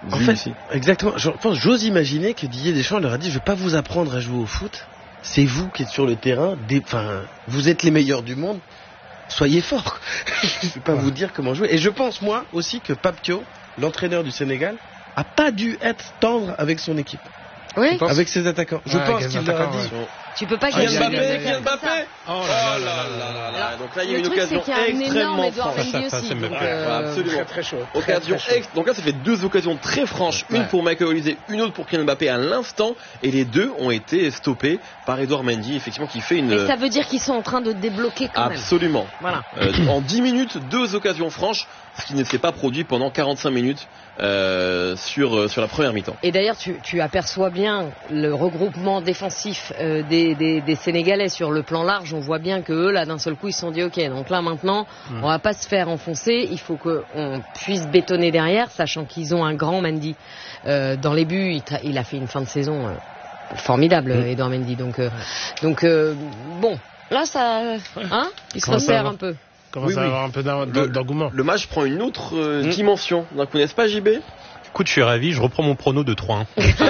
En fait, exactement. J'ose imaginer que Didier Deschamps leur a dit, je vais pas vous apprendre à jouer au foot. C'est vous qui êtes sur le terrain. Vous êtes les meilleurs du monde. Soyez forts. Je vais pas vous dire comment jouer. Et je pense, moi, aussi que Pape Thiaw, l'entraîneur du Sénégal, a pas dû être tendre avec son équipe. Oui. Avec ses attaquants. Je pense qu'il leur a dit. Tu peux pas gagner. Kylian Mbappé. Oh là là. Donc là, il y a une occasion extrêmement franche. Absolument. Très chaud. Donc là, ça fait 2 occasions très franches. Une pour Michael Olise, une autre pour Kylian Mbappé à l'instant. Et les 2 ont été stoppés par Edouard Mendy, effectivement, qui fait une... Et ça veut dire qu'ils sont en train de débloquer quand même. Absolument. Voilà. En 10 minutes, 2 occasions franches, ce qui ne s'est pas produit pendant 45 minutes sur la première mi-temps. Et d'ailleurs, tu aperçois bien le regroupement défensif des Sénégalais sur le plan large. On voit bien que eux, là, d'un seul coup, ils se sont dit, ok, donc là, maintenant, on va pas se faire enfoncer. Il faut qu'on puisse bétonner derrière, sachant qu'ils ont un grand Mendy dans les buts. Il a fait une fin de saison formidable, Edouard Mendy. Donc bon, là, ça, il se resserre un peu. Commence à avoir un peu d'engouement. Le match prend une autre dimension. D'un coup, n'est-ce pas, JB? Écoute, je suis ravi, je reprends mon prono de 3-1.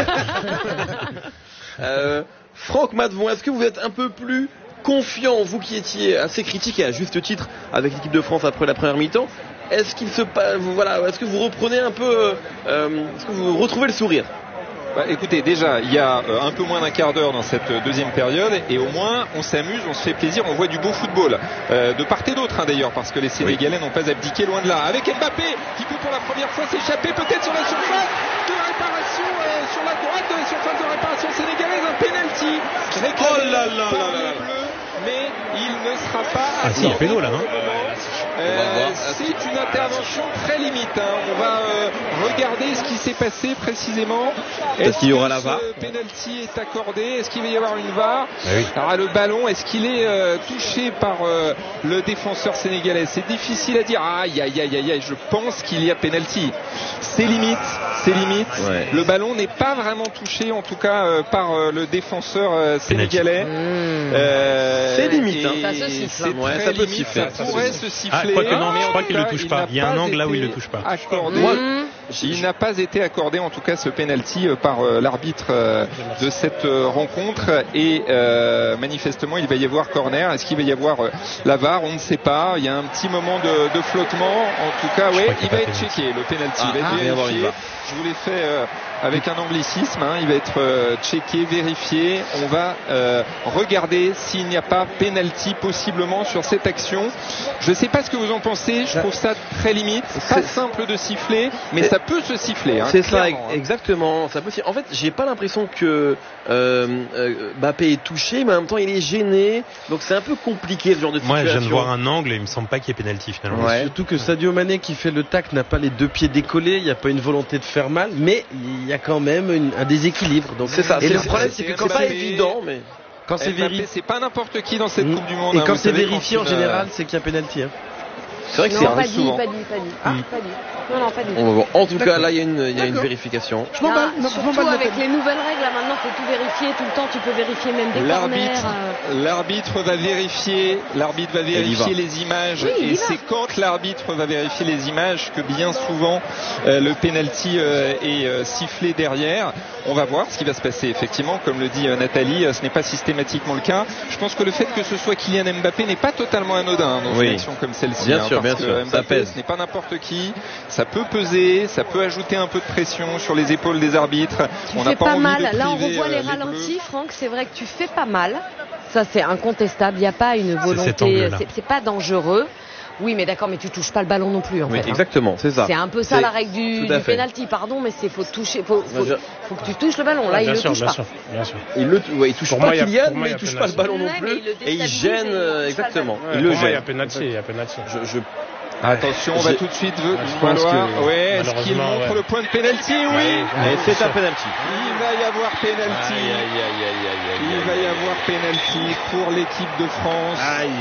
Franck Madvon, est-ce que vous êtes un peu plus confiant, vous qui étiez assez critique et à juste titre avec l'équipe de France après la première mi-temps? Est-ce que vous reprenez un peu, est-ce que vous retrouvez le sourire? Écoutez, déjà, il y a un peu moins d'un quart d'heure dans cette deuxième période et au moins on s'amuse, on se fait plaisir, on voit du beau football de part et d'autre d'ailleurs, parce que les Sénégalais n'ont pas abdiqué, loin de là, avec Mbappé qui peut pour la première fois s'échapper peut-être sur la surface de réparation sur la droite de la surface de réparation sénégalaise, un penalty réclamé par les Bleus, mais il ne sera pas il y a péno là, non? c'est une intervention très limite, on va regarder ce qui s'est passé précisément. Est-ce qu'il y aura la VAR? Le penalty est accordé, est-ce qu'il va y avoir une VAR? Alors le ballon, est-ce qu'il est touché par le défenseur sénégalais? C'est difficile à dire. Aïe, je pense qu'il y a penalty. C'est limite. Le ballon n'est pas vraiment touché, en tout cas par le défenseur sénégalais. C'est limite. Ça se siffle. Ça peut siffler. Ça pourrait se siffler. Je crois que non, je crois qu'il ne le touche pas. Il y a un angle là où il ne le touche pas. Il n'a pas été accordé, en tout cas, ce penalty par l'arbitre de cette rencontre. Et manifestement, il va y avoir corner. Est-ce qu'il va y avoir la VAR? On ne sait pas. Il y a un petit moment de flottement. En tout cas, il va être checké. Le penalty va être vérifié. Je vous l'ai fait avec un anglicisme. Il va être checké, vérifié. On va regarder s'il n'y a pas penalty possiblement sur cette action. Je ne sais pas ce que vous en pensez. Je trouve ça très limite. Pas simple de siffler, mais ça peut se siffler. C'est ça, exactement. Ça peut. En fait, j'ai pas l'impression que Mbappé est touché, mais en même temps, il est gêné. Donc c'est un peu compliqué ce genre de situation. Moi, je viens de voir un angle et il me semble pas qu'il y ait pénalty finalement. Surtout que Sadio Mané qui fait le tac n'a pas les 2 pieds décollés. Il n'y a pas une volonté de faire mal, mais il y a quand même un déséquilibre. Donc c'est ça. Et le problème, c'est que quand c'est pas évident, mais quand c'est vérifié, c'est pas n'importe qui dans cette Coupe du Monde. Et quand c'est vérifié en général, c'est qu'il y a pénalty. C'est vrai que non, c'est souvent. Pas dit. Non, pas dit. En tout cas, là, il y a une vérification. Surtout avec les nouvelles règles, là, maintenant, faut tout vérifier tout le temps. Tu peux vérifier même des corners. L'arbitre va vérifier les images. Et c'est quand l'arbitre va vérifier les images que bien souvent le penalty est sifflé derrière. On va voir ce qui va se passer. Effectivement, comme le dit Nathalie, ce n'est pas systématiquement le cas. Je pense que le fait que ce soit Kylian Mbappé n'est pas totalement anodin dans une action comme celle-ci. Bien sûr, Mbappé, ça pèse. Ce n'est pas n'importe qui. Ça peut peser, ça peut ajouter un peu de pression sur les épaules des arbitres. On n'a pas mal. Là, on revoit les ralentis, Franck. C'est vrai que tu fais pas mal. Ça, c'est incontestable. Il n'y a pas une volonté. C'est pas dangereux. Oui, mais d'accord, mais tu touches pas le ballon non plus, en fait. Exactement, c'est ça. C'est un peu ça la règle du penalty. Pardon, mais faut toucher, faut que tu touches le ballon. Là, il le touche pas. Bien sûr. Il touche pas Kylian, mais il touche pas le ballon non plus. Et il gêne, exactement. Il le gêne. Il y a penalty. Attention, on va tout de suite valoir. Est-ce qu'il montre le point de penalty? Oui. Et c'est un penalty. Il va y avoir penalty. Il va y avoir penalty pour l'équipe de France.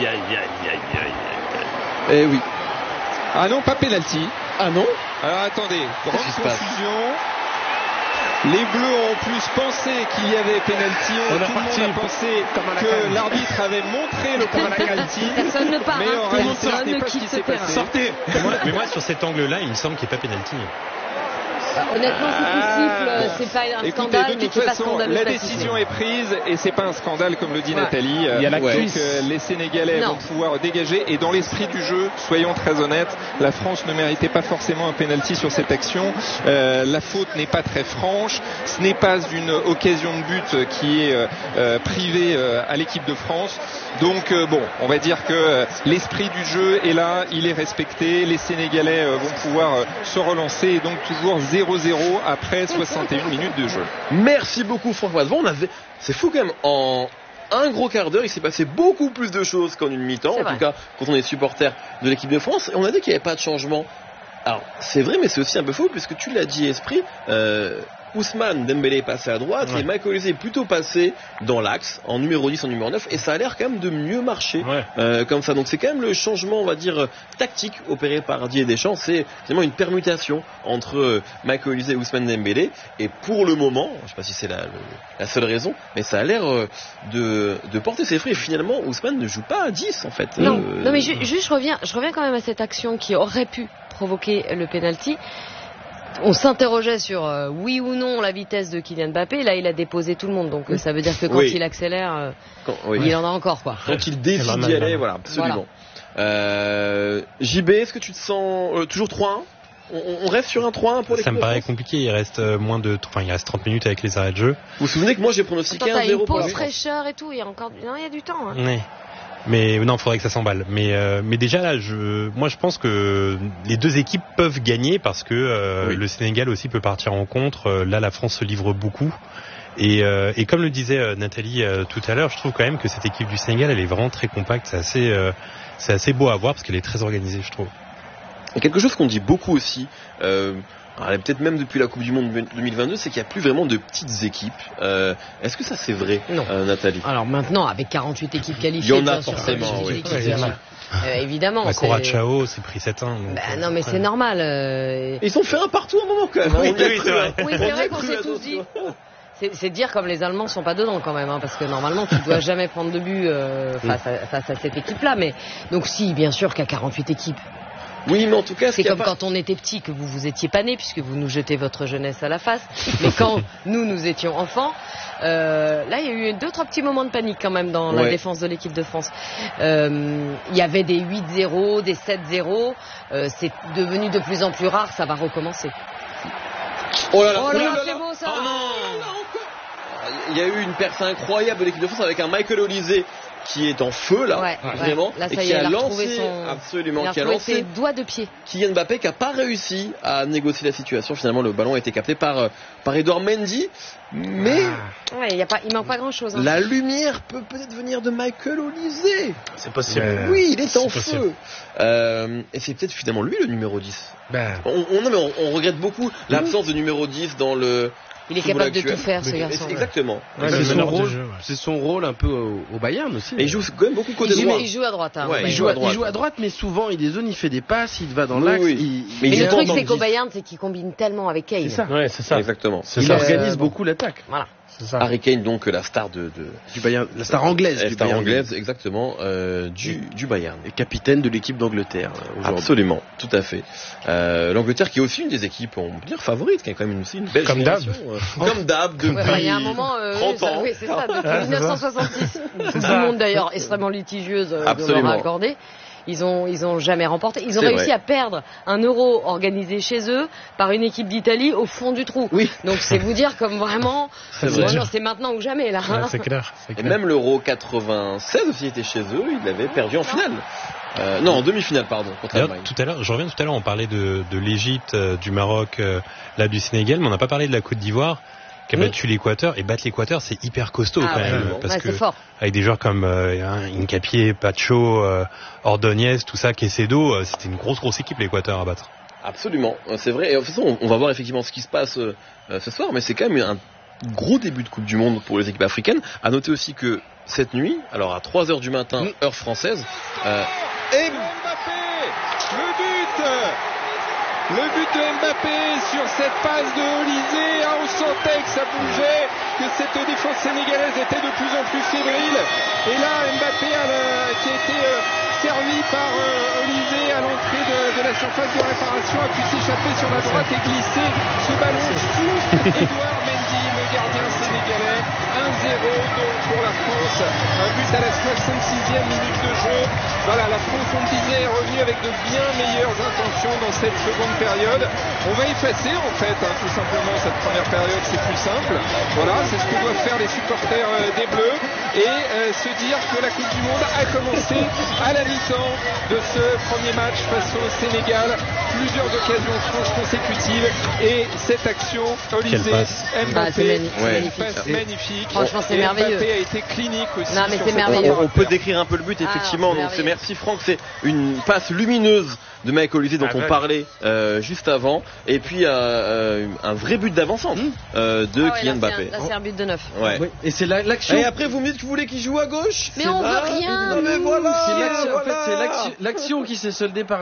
Eh oui. Ah non, pas penalty. Ah non? Alors attendez, grande confusion. Les Bleus ont en plus pensé qu'il y avait penalty. Tout le monde a pensé que l'arbitre avait montré le point de penalty. Personne ne parle. Mais en réalité, ce n'est pas ce qui s'est passé. Mais moi, sur cet angle-là, il me semble qu'il n'y a pas penalty. Honnêtement, si tu siffles, c'est pas un scandale, mais c'est pas scandaleux. La décision est prise et c'est pas un scandale comme le dit Nathalie. Il y a la donc les Sénégalais vont pouvoir dégager et dans l'esprit du jeu, soyons très honnêtes, la France ne méritait pas forcément un penalty sur cette action. La faute n'est pas très franche, ce n'est pas une occasion de but qui est privée à l'équipe de France. Donc on va dire que l'esprit du jeu est là, il est respecté, les Sénégalais vont pouvoir se relancer et donc toujours 0-0 après 61 minutes de jeu. Merci beaucoup Franck Madvon. C'est fou quand même, en un gros quart d'heure, il s'est passé beaucoup plus de choses qu'en une mi-temps, en tout cas quand on est supporter de l'équipe de France. Et on a dit qu'il n'y avait pas de changement. Alors c'est vrai, mais c'est aussi un peu faux puisque tu l'as dit, Esprit. Ousmane Dembélé est passé à droite et Michael Olise est plutôt passé dans l'axe en numéro 10, en numéro 9 et ça a l'air quand même de mieux marcher comme ça. Donc c'est quand même le changement, on va dire, tactique opéré par Didier Deschamps. C'est finalement une permutation entre Michael Olise et Ousmane Dembélé et pour le moment, je ne sais pas si c'est la seule raison, mais ça a l'air de porter ses fruits et finalement Ousmane ne joue pas à 10 en fait. Non mais juste je reviens quand même à cette action qui aurait pu provoquer le penalty. On s'interrogeait sur oui ou non la vitesse de Kylian Mbappé. Là, il a déposé tout le monde, donc ça veut dire que quand il accélère, il en a encore quoi. Quand il décide d'y aller, voilà, absolument. Voilà. JB, est-ce que tu te sens toujours 3-1 ? On reste sur un 3-1 pour les. Ça me paraît compliqué. Il reste il reste 30 minutes avec les arrêts de jeu. Vous vous souvenez que moi j'ai pronostiqué 1-0 pour la France. fraîcheur et tout. Il y a du temps. Hein. Oui. Mais non, faudrait que ça s'emballe. Mais déjà là, moi je pense que les deux équipes peuvent gagner parce que le Sénégal aussi peut partir en contre. Là, la France se livre beaucoup. Et comme le disait Nathalie tout à l'heure, je trouve quand même que cette équipe du Sénégal, elle est vraiment très compacte. C'est assez beau à voir parce qu'elle est très organisée, je trouve. Et quelque chose qu'on dit beaucoup aussi. Peut-être même depuis la Coupe du Monde 2022, c'est qu'il n'y a plus vraiment de petites équipes. Est-ce que ça c'est vrai, Nathalie ? Alors maintenant, avec 48 équipes qualifiées, il y en a forcément. Évidemment. Curaçao s'est pris 7-1. Non, mais c'est normal. Ils ont fait un partout à un moment quand même. Oui, c'est vrai qu'on s'est tous dit. C'est dire comme les Allemands sont pas dedans quand même, parce que normalement tu dois jamais prendre de but face à cette équipe-là. Mais donc si, bien sûr qu'il y a 48 équipes. Oui, mais en tout cas, c'est comme quand on était petit que vous étiez pas nés puisque vous nous jetez votre jeunesse à la face. Mais quand nous étions enfants, là il y a eu 2-3 petits moments de panique quand même dans la défense de l'équipe de France. Il y avait des 8-0, des 7-0. C'est devenu de plus en plus rare. Ça va recommencer. Oh là là, c'est beau ça. Oh non. Il y a eu une percée incroyable de l'équipe de France avec un Michael Olise qui est en feu là, vraiment, là, et qui a lancé qui a lancé ses doigts de pied. Kylian Mbappé qui n'a pas réussi à négocier la situation. Finalement, le ballon a été capté par Edouard Mendy, mais il manque pas grand chose. La lumière peut peut-être venir de Michael Olise. C'est possible. Oui, il est en feu. Et c'est peut-être finalement lui le numéro 10. On regrette beaucoup l'absence de numéro 10 dans le. Il est capable de tout faire, ce garçon. Exactement. C'est son rôle un peu au Bayern aussi. Et il joue quand même beaucoup côté droit. Il joue à droite. Il joue à droite, mais souvent il est zones, il fait des passes, il va dans l'axe. Mais le truc, c'est qu'au Bayern, c'est qu'il combine tellement avec Kane. C'est ça. Exactement. Il organise beaucoup l'attaque. Voilà. Harry Kane, donc la star du Bayern, la star anglaise, exactement, du Bayern, et capitaine de l'équipe d'Angleterre aujourd'hui. Absolument, tout à fait. L'Angleterre qui est aussi une des équipes, on peut dire favorite, qui a quand même aussi une belle génération. Comme d'hab depuis. Il y a un moment, 30 ans. Oui, c'est ça, depuis 1966. Tout le monde d'ailleurs extrêmement litigieuse de leur accorder. Ils ont jamais remporté. Ils ont réussi à perdre un Euro organisé chez eux par une équipe d'Italie au fond du trou. Oui. Donc c'est vous dire comme vraiment, c'est maintenant ou jamais là. C'est clair. Et même l'Euro 96 aussi était chez eux. Ils l'avaient perdu en finale. En demi-finale, pardon. Contre l'Allemagne. Je reviens tout à l'heure, on parlait de l'Égypte, du Maroc, là du Sénégal, mais on n'a pas parlé de la Côte d'Ivoire. Qui a battu l'Équateur, et battre l'Équateur c'est hyper costaud quand même, parce que avec des joueurs comme Hincapié, Pacho, Ordonez, tout ça, Quesedo, c'était une grosse équipe l'Équateur à battre. Absolument, c'est vrai, et de toute façon on va voir effectivement ce qui se passe ce soir, mais c'est quand même un gros début de Coupe du Monde pour les équipes africaines. À noter aussi que cette nuit, alors à 3h du matin, heure française, et Mbappé, le but de Mbappé sur cette passe de Olise, on sentait que ça bougeait, que cette défense sénégalaise était de plus en plus fébrile. Et là, Mbappé qui a été servi par Olysée à l'entrée de la surface de réparation, a pu s'échapper sur la droite et glisser ce ballon sous Edouard Mendy, le gardien sénégalais. 1-0 donc pour la France, un but à la 66e minute de jeu. Voilà, la France, on le disait, est revenue avec de bien meilleures intentions dans cette seconde période. On va effacer en fait tout simplement cette première période, c'est plus simple. Voilà, c'est ce que doivent faire les supporters des Bleus et se dire que la Coupe du Monde a commencé à la mi-temps de ce premier match face au Sénégal. Plusieurs occasions franches consécutives et cette action, Olysée, Mbappé, passe magnifique. Franchement, c'est merveilleux. Mbappé a été clinique aussi. Non, mais c'est merveilleux. On peut décrire un peu le but, effectivement. Donc c'est merci Franck, c'est une passe lumineuse de Michael Olysée dont on parlait juste avant, et puis un vrai but d'avant-centre de Kylian Mbappé. Là, c'est un but de 9. Ouais. Oui. Et c'est l'action. Et après vous me dites que vous voulez qu'il joue à gauche. Mais on veut rien. Non, mais voilà. C'est l'action, en fait, c'est l'action qui s'est soldée par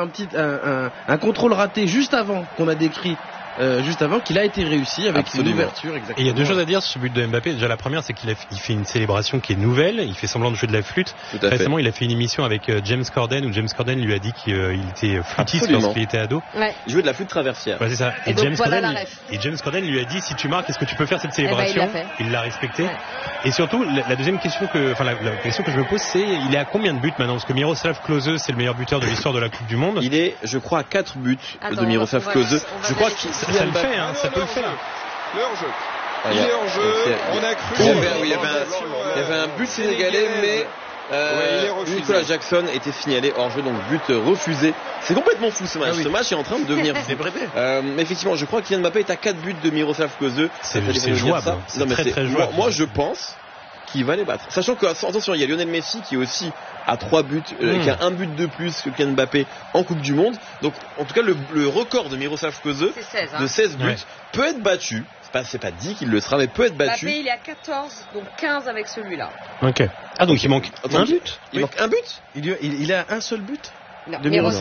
un contrôle raté juste avant qu'on a décrit. Juste avant qu'il a été réussi avec une ouverture exactement. Et il y a deux choses à dire sur ce but de Mbappé. Déjà la première, c'est qu'il fait une célébration qui est nouvelle, il fait semblant de jouer de la flûte. Récemment il a fait une émission avec James Corden où James Corden lui a dit qu'il était flûtiste lorsqu'il était ado. Ouais. Il jouait de la flûte traversière. Ouais, c'est ça. Et donc, James Corden lui a dit si tu marques, est-ce que tu peux faire cette célébration? Il l'a respecté. Ouais. Et surtout la deuxième question la question que je me pose, c'est il est à combien de buts maintenant? Parce que Miroslav Klose, c'est le meilleur buteur de l'histoire de la Coupe du Monde. Il est, je crois, à 4 buts de Miroslav Klose. Je crois qu'il ça le fait, hein, ça peut le faire. Le hors-jeu. Il est hors-jeu. On a cru. Il y avait un but sénégalais, mais Nicolas Jackson était signalé hors-jeu, donc but refusé. C'est complètement fou ce match. Ce match est en train de devenir mais effectivement, je crois que Kylian Mbappé est à 4 buts de Miroslav Klose. C'est jouable. C'est très jouable. Moi, je pense qu'il va les battre. Sachant que, attention, il y a Lionel Messi qui est aussi à 3 buts, qui a un but de plus que Kylian Mbappé en Coupe du Monde. Donc, en tout cas, le record de Miroslav Klose de 16 buts peut être battu. C'est pas dit qu'il le sera, mais peut être battu. Mbappé, il est à 14, donc 15 avec celui-là. Ok. Ah, donc il manque un but. Il manque un but. Il a un seul but. Non,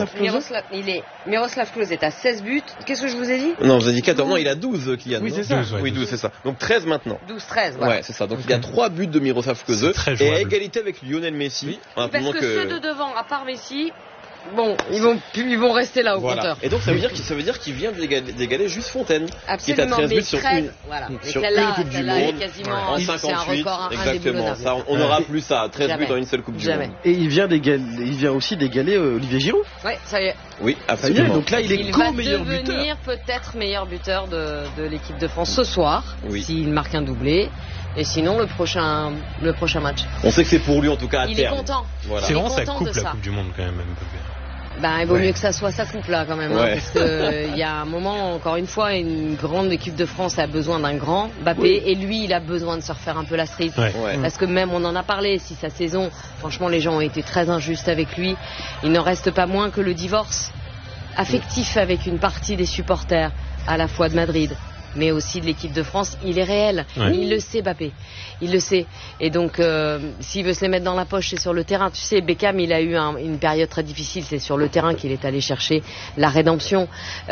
Miroslav Klose est à 16 buts. Qu'est-ce que je vous ai dit? Non, vous avez dit 14. Non, il a 12, Kylian. Oui, c'est ça. 12, c'est ça. Donc 13 maintenant. 12-13. Ouais, c'est ça. Donc il y a 3 buts de Miroslav Klose et à égalité avec Lionel Messi. Parce que ceux de devant, à part Messi, bon, ils vont rester là au compteur. Et donc ça veut dire qu'il vient d'égaler juste Fontaine, absolument, qui est à 13 buts sur une Coupe du Monde quasiment, en 58. Exactement. Ça, on n'aura plus ça, 13 buts dans une seule Coupe du Monde. Et il vient aussi d'égaler Olivier Giroud. Ouais, ça y est. Oui, absolument. Donc là, il est co-meilleur buteur. Il va devenir peut-être meilleur buteur de l'équipe de France ce soir, s'il marque un doublé. Et sinon, le prochain match. On sait que c'est pour lui en tout cas à terme. Il est content. Voilà. C'est vraiment sa coupe, la Coupe du Monde quand même. Il vaut mieux que ça soit sa coupe là quand même, parce que il y a un moment, encore une fois, une grande équipe de France a besoin d'un grand Mbappé, et lui, il a besoin de se refaire un peu la street, parce que même on en a parlé, si sa saison, franchement, les gens ont été très injustes avec lui, il n'en reste pas moins que le divorce affectif avec une partie des supporters, à la fois de Madrid, mais aussi de l'équipe de France, il est réel. Il le sait, Mbappé. Il le sait. Et donc, s'il veut se les mettre dans la poche, c'est sur le terrain. Tu sais, Beckham, il a eu une période très difficile. C'est sur le terrain qu'il est allé chercher la rédemption.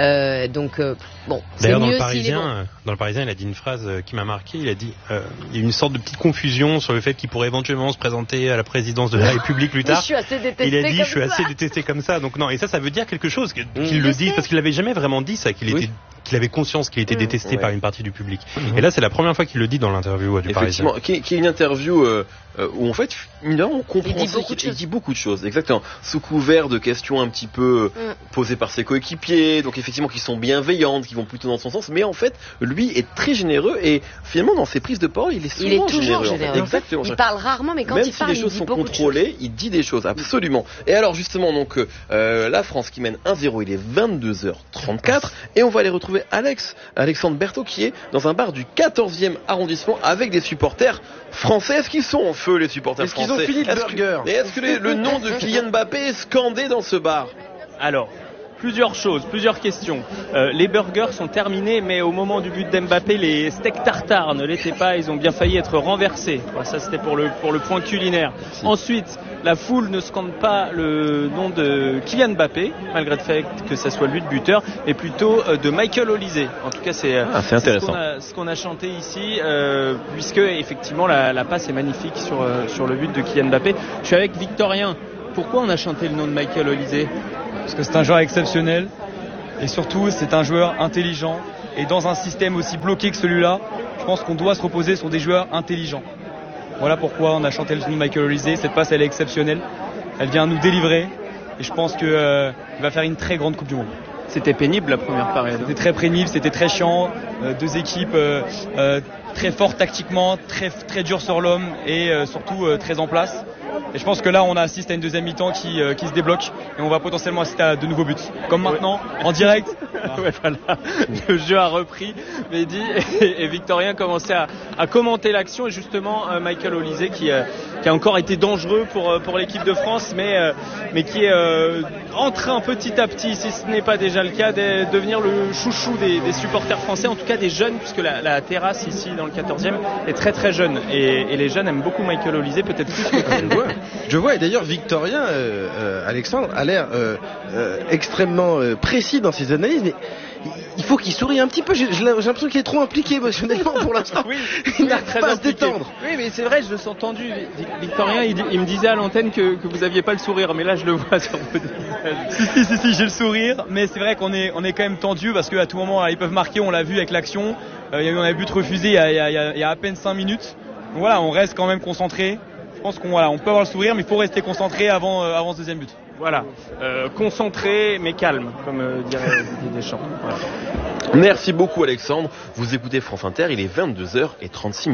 Bon, c'est mieux s'il est bon. Dans le Parisien, il a dit une phrase qui m'a marqué. Il a dit, il y a une sorte de petite confusion sur le fait qu'il pourrait éventuellement se présenter à la présidence de la République plus tard. Je suis assez détesté. Il a dit, je suis assez détesté comme ça. Donc non, et ça veut dire quelque chose qu'il le dise, parce qu'il n'avait jamais vraiment dit ça, qu'il avait conscience qu'il était détesté par une partie du public. Et là, c'est la première fois qu'il le dit dans l'interview du Parisien. Qui est une interview où en fait, on comprend qu'il dit beaucoup de choses. Exactement. Sous couvert de questions un petit peu posées par ses coéquipiers, donc effectivement qui sont bienveillantes, qui vont plutôt dans son sens. Mais en fait, lui est très généreux et finalement dans ses prises de parole, il est souvent toujours généreux. En fait. Exactement. Il parle rarement, mais quand même il parle, si les choses sont contrôlées, il dit des choses absolument. Et alors justement, donc la France qui mène 1-0, il est 22h34 et on va aller retrouver Alexandre Berthaud qui est dans un bar du 14e arrondissement avec des supporters français. Est-ce qu'ils sont en feu, les supporters français? Est-ce qu'ils ont fini le burger? Et est-ce que le nom de Kylian Mbappé est scandé dans ce bar? Alors, plusieurs questions. Les burgers sont terminés, mais au moment du but d'Mbappé, les steaks tartare ne l'étaient pas. Ils ont bien failli être renversés. Voilà, ça, c'était pour le point culinaire. Ensuite, la foule ne scande pas le nom de Kylian Mbappé, malgré le fait que ça soit lui le buteur, mais plutôt de Michael Olysée. En tout cas, c'est intéressant. Ce qu'on a chanté ici, puisque effectivement la passe est magnifique sur le but de Kylian Mbappé. Je suis avec Victorien. Pourquoi on a chanté le nom de Michael Olise ? Parce que c'est un joueur exceptionnel et surtout c'est un joueur intelligent. Et dans un système aussi bloqué que celui-là, je pense qu'on doit se reposer sur des joueurs intelligents. Voilà pourquoi on a chanté le nom de Michael Olise. Cette passe, elle est exceptionnelle. Elle vient nous délivrer. Et je pense qu'il va faire une très grande Coupe du Monde. C'était pénible la première période. C'était très pénible, c'était très chiant. Deux équipes très fortes tactiquement, très dures sur l'homme et surtout très en place. Et je pense que là, on assiste à une deuxième mi-temps qui se débloque et on va potentiellement assister à de nouveaux buts. Comme maintenant, en direct. Ouais, voilà. Le jeu a repris. Mehdi et Victorien commençaient à commenter l'action et justement Michael Olise qui a encore été dangereux pour l'équipe de France, mais qui est en train petit à petit, si ce n'est pas déjà le cas, de devenir le chouchou des supporters français, en tout cas des jeunes, puisque la terrasse ici dans le 14e est très très jeune et les jeunes aiment beaucoup Michael Olise, peut-être plus que Je vois, et d'ailleurs Victorien, Alexandre, a l'air extrêmement précis dans ses analyses, mais il faut qu'il sourie un petit peu. J'ai l'impression qu'il est trop impliqué émotionnellement pour l'instant. Oui, il n'arrive pas à se détendre. Oui, mais c'est vrai, je le sens tendu. Victorien, il me disait à l'antenne que vous aviez pas le sourire, mais là je le vois sur votre visage. Si, j'ai le sourire, mais c'est vrai qu'on est quand même tendu parce qu'à tout moment ils peuvent marquer, on l'a vu avec l'action. On a un but refusé il y a à peine 5 minutes. Donc voilà, on reste quand même concentré. Je pense qu'on peut avoir le sourire, mais il faut rester concentré avant ce deuxième but. Voilà, concentré mais calme, comme dirait Didier Deschamps. Voilà. Merci beaucoup Alexandre. Vous écoutez France Inter, il est 22h36.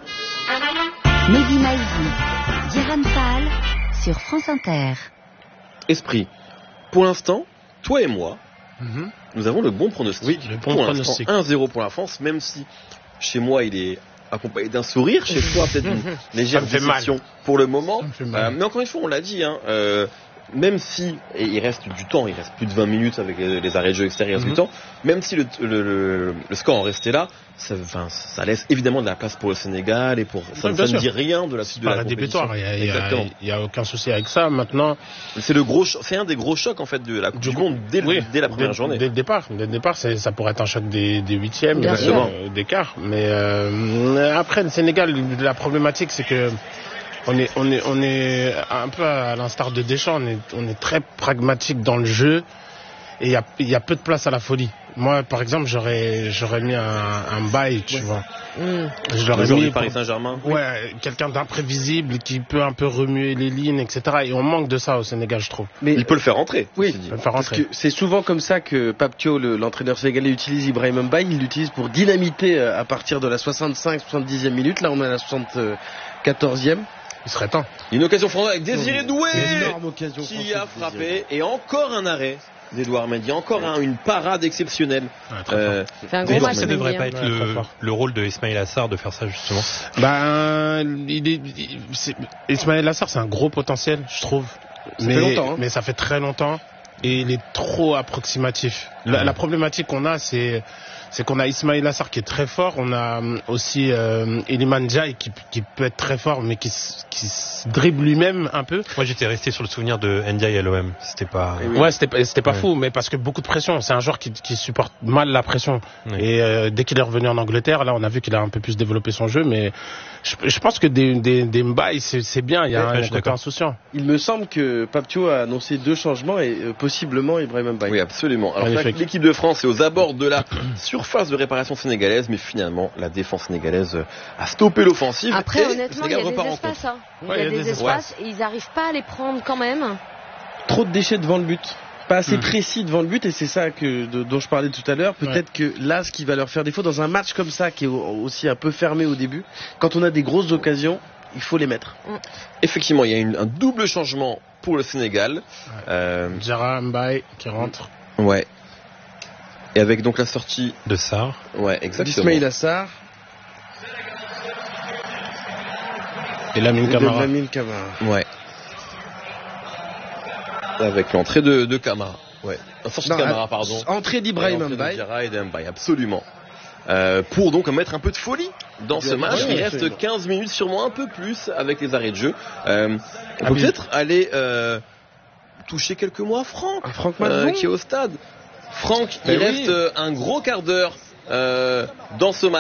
Mehdi Maizi, Diran Fall sur France Inter. Esprit, pour l'instant, toi et moi, nous avons le bon pronostic. Oui, le bon pronostic. 1-0 pour la France, même si chez moi il est accompagné d'un sourire, chez toi peut-être une légère déception pour le moment. Mais encore une fois, on l'a dit, même si, et il reste du temps, il reste plus de 20 minutes avec les arrêts de jeu extérieurs du temps, même si le score en restait là, ça laisse évidemment de la place pour le Sénégal et ça ne dit rien de la suite de la compétition. Il n'y a aucun souci avec ça. Maintenant, c'est un des gros chocs en fait de la Coupe du Monde dès la première journée. Dès le départ, ça pourrait être un choc des huitièmes, des quarts. Mais après le Sénégal, la problématique c'est que on est un peu à l'instar de Deschamps, on est très pragmatique dans le jeu et il y a peu de place à la folie. Moi, par exemple, j'aurais mis un bail, tu vois. Je l'aurais mis Paris Saint-Germain. Ouais, quelqu'un d'imprévisible qui peut un peu remuer les lignes, etc. Et on manque de ça au Sénégal, je trouve. Mais il peut le faire rentrer. Oui, parce que c'est souvent comme ça que Pape Thiaw, l'entraîneur sénégalais, utilise Ibrahim Mbaye. Il l'utilise pour dynamiter à partir de la 65-70e minute. Là, on est à la 74e. Il serait temps. Une occasion franche avec Désiré Doué qui a frappé et encore un arrêt d'Edouard Mendy, encore une parade exceptionnelle. C'est un gros match. Ça devrait pas être le rôle de Ismaïla Assar de faire ça justement. Ismaïla Assar, c'est un gros potentiel, je trouve. Mais ça fait très longtemps et il est trop approximatif. La problématique qu'on a, c'est qu'on a Ismaïla Assar qui est très fort, on a aussi Iliman Ndiaye qui peut être très fort mais qui se dribble lui-même un peu. Moi j'étais resté sur le souvenir de Ndiaye à l'OM, c'était pas c'était pas fou, mais parce que beaucoup de pression, c'est un joueur qui supporte mal la pression. Et dès qu'il est revenu en Angleterre, là on a vu qu'il a un peu plus développé son jeu, mais je pense que des Mbaye c'est bien, il y a un côté insouciant. Il me semble que Pape Thiaw a annoncé 2 changements et possiblement Ibrahim Mbaye. Oui, absolument. Alors l'équipe de France est aux abords de la surface de réparation sénégalaise, mais finalement la défense sénégalaise a stoppé l'offensive. Après, honnêtement, il y a des espaces. Il y a des espaces et ils n'arrivent pas à les prendre quand même. Trop de déchets devant le but. Pas assez précis devant le but, et c'est ça dont je parlais tout à l'heure. Peut-être que là, ce qui va leur faire défaut dans un match comme ça, qui est aussi un peu fermé au début, quand on a des grosses occasions, il faut les mettre. Effectivement, il y a un double changement pour le Sénégal. Diarra Mbaye qui rentre. Ouais. Et avec donc la sortie de Sarr. Ouais, exactement. Ismaïla Assar. Et Lamine Camara. Ouais. Avec l'entrée de Camara. Ouais. Sortie de Camara, pardon. Entrée d'Ibrahim Mbaye. Et d'Mbaye, absolument. Pour donc mettre un peu de folie dans ce match. Il reste 15 minutes, sûrement un peu plus avec les arrêts de jeu. On peut peut-être aller toucher quelques mots à Franck qui est au stade. Franck, il reste un gros quart d'heure dans ce match.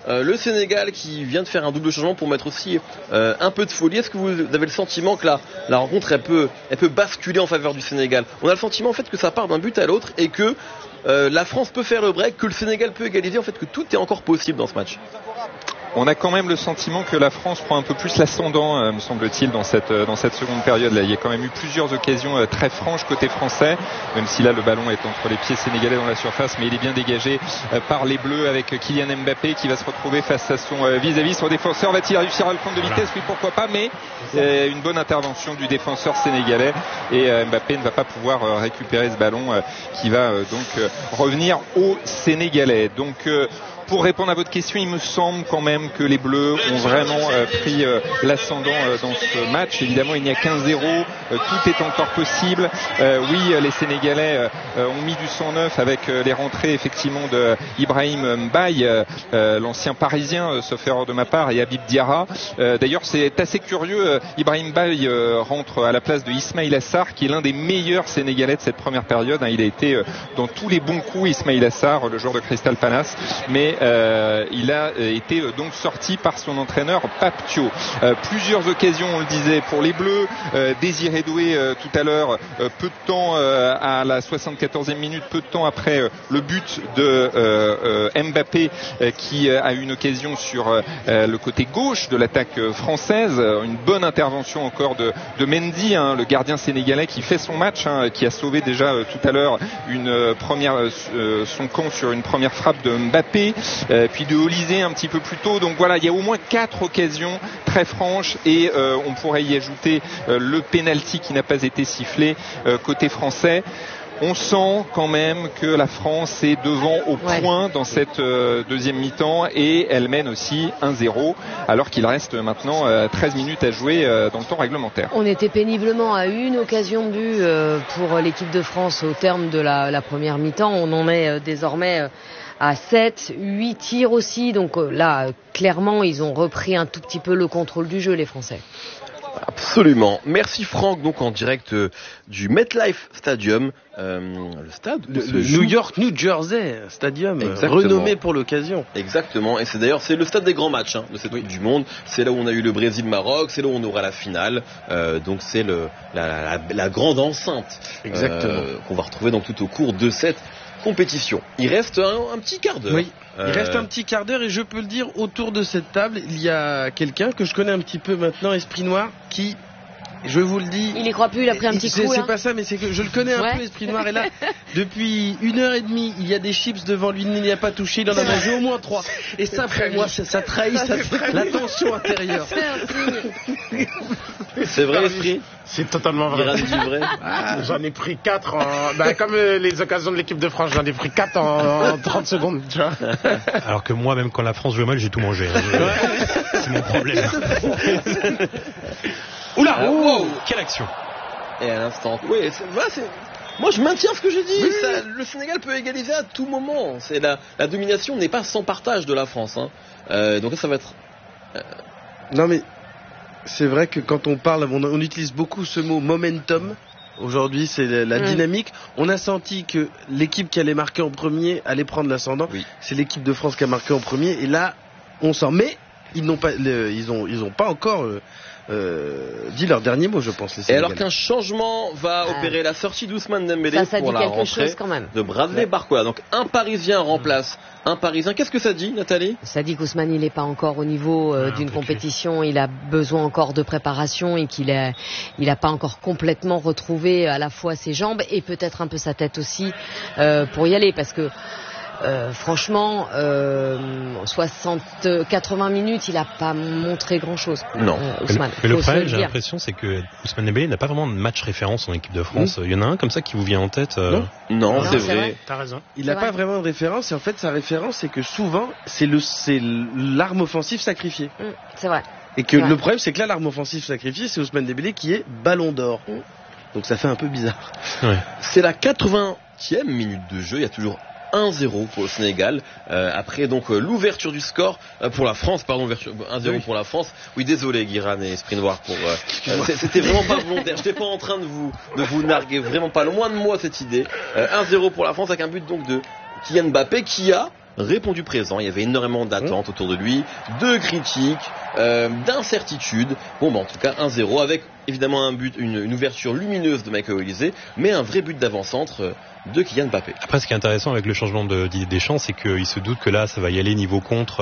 le Sénégal qui vient de faire un double changement pour mettre aussi un peu de folie. Est-ce que vous avez le sentiment que la rencontre elle peut basculer en faveur du Sénégal? On a le sentiment en fait que ça part d'un but à l'autre et que la France peut faire le break, que le Sénégal peut égaliser, en fait que tout est encore possible dans ce match. On a quand même le sentiment que la France prend un peu plus l'ascendant, me semble-t-il, dans cette seconde période. Là, il y a quand même eu plusieurs occasions très franches côté français, même si là le ballon est entre les pieds sénégalais dans la surface, mais il est bien dégagé par les Bleus avec Kylian Mbappé qui va se retrouver face à son vis-à-vis. Son défenseur va-t-il réussir à le prendre de vitesse? Oui, pourquoi pas, mais une bonne intervention du défenseur sénégalais et Mbappé ne va pas pouvoir récupérer ce ballon qui va donc revenir aux Sénégalais. Donc pour répondre à votre question, il me semble quand même que les Bleus ont vraiment pris l'ascendant dans ce match. Évidemment, il n'y a qu'un 0, tout est encore possible. Oui, les Sénégalais ont mis du sang neuf avec les rentrées effectivement de Ibrahim Mbaye, l'ancien Parisien, sauf erreur de ma part, et Habib Diarra. D'ailleurs, c'est assez curieux. Ibrahim Mbaye rentre à la place de Ismaïla Sarr, qui est l'un des meilleurs Sénégalais de cette première période. Il a été dans tous les bons coups, Ismaïla Sarr, le joueur de Crystal Palace, mais il a été donc sorti par son entraîneur Pape Thiaw. Plusieurs occasions, on le disait, pour les Bleus. Désiré Doué tout à l'heure, peu de temps à la 74e minute, peu de temps après le but de Mbappé qui a eu une occasion sur le côté gauche de l'attaque française. Une bonne intervention encore de Mendy, le gardien sénégalais qui fait son match, qui a sauvé déjà tout à l'heure son camp sur une première frappe de Mbappé. Puis de Olysée un petit peu plus tôt. Donc voilà, il y a au moins 4 occasions très franches et on pourrait y ajouter le penalty qui n'a pas été sifflé côté français. On sent quand même que la France est devant au point dans cette deuxième mi-temps et elle mène aussi 1-0 alors qu'il reste maintenant 13 minutes à jouer dans le temps réglementaire. On était péniblement à une occasion de but pour l'équipe de France au terme de la première mi-temps. On en est désormais à 7, 8 tirs aussi. Donc là, clairement, ils ont repris un tout petit peu le contrôle du jeu, les Français. Absolument. Merci Franck, donc en direct du MetLife Stadium, le stade le New York, New Jersey Stadium, renommé pour l'occasion. Exactement. Et c'est le stade des grands matchs de cette Coupe du Monde. C'est là où on a eu le Brésil-Maroc, c'est là où on aura la finale. Donc c'est la grande enceinte. Exactement. Qu'on va retrouver donc tout au cours de cette compétition. Il reste un petit quart d'heure. Oui. Il reste un petit quart d'heure et je peux le dire, autour de cette table, il y a quelqu'un que je connais un petit peu maintenant, Esprit Noir, qui, je vous le dis... Il y croit plus, il a pris un petit coup. C'est pas ça, mais c'est que je le connais un peu, Esprit Noir, et là, depuis 1h30, il y a des chips devant lui, il n'y a pas touché, il en a mangé au moins 3. Et ça, pour moi, ça trahit la tension intérieure. C'est vrai, Esprit? C'est totalement vrai. J'en ai pris 4 comme les occasions de l'équipe de France, j'en ai pris 4 en 30 secondes, tu vois. Alors que moi, même quand la France joue mal, j'ai tout mangé. C'est mon problème. Oula, wow, quelle action. Et à l'instant, moi je maintiens ce que j'ai dit. Le Sénégal peut égaliser à tout moment. C'est la domination n'est pas sans partage de la France. Donc là, ça va être... Non mais... C'est vrai que quand on parle, on utilise beaucoup ce mot momentum. Aujourd'hui, c'est la dynamique. On a senti que l'équipe qui allait marquer en premier allait prendre l'ascendant. Oui. C'est l'équipe de France qui a marqué en premier. Et là, on sent. Mais ils n'ont pas, ils ont pas encore dit leur dernier mot, je pense. Et alors qu'un changement va opérer la sortie d'Ousmane Dembélé pour la rentrée de Bradley Barcola. Donc un Parisien remplace un Parisien. Qu'est-ce que ça dit, Nathalie? Ça dit qu'Ousmane il n'est pas encore au niveau d'une compétition. Il a besoin encore de préparation et qu'il a pas encore complètement retrouvé à la fois ses jambes et peut-être un peu sa tête aussi pour y aller, parce que franchement, 80 minutes, il n'a pas montré grand-chose. Non. Ousmane. Mais le problème, j'ai l'impression, c'est que Ousmane Dembélé n'a pas vraiment de match référence en équipe de France. Il y en a un comme ça qui vous vient en tête Non, c'est vrai. T'as raison. Il n'a pas vraiment de référence. Et en fait, sa référence, c'est que souvent, c'est l'arme offensive sacrifiée. C'est vrai. Et que le problème, c'est que là, l'arme offensive sacrifiée, c'est Ousmane Dembélé qui est ballon d'or. Donc ça fait un peu bizarre. Ouais. C'est la 80e minute de jeu. Il y a toujours 1-0 pour le Sénégal. Après donc l'ouverture du score pour la France, 1-0 pour la France. Oui, désolé Guiran et Esprit Noir pour. C'était vraiment pas volontaire. J'étais pas en train de vous narguer, vraiment pas loin de moi cette idée. 1-0 pour la France avec un but donc de Kylian Mbappé qui a répondu présent. Il y avait énormément d'attentes autour de lui, de critiques, d'incertitudes. Bon, en tout cas 1-0 avec évidemment un but, une ouverture lumineuse de Michael Olise, mais un vrai but d'avant-centre de Kylian Mbappé. Après, ce qui est intéressant avec le changement d'idée Deschamps, c'est qu'il se doute que là, ça va y aller niveau contre.